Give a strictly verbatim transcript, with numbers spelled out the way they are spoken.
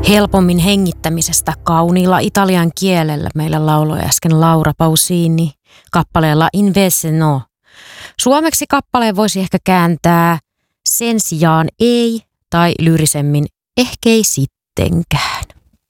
helpommin hengittämisestä kauniilla italian kielellä meillä lauloi äsken Laura Pausini kappaleella Invece no. Suomeksi kappaleen voisi ehkä kääntää sen sijaan ei tai lyrisemmin ehkei sittenkään.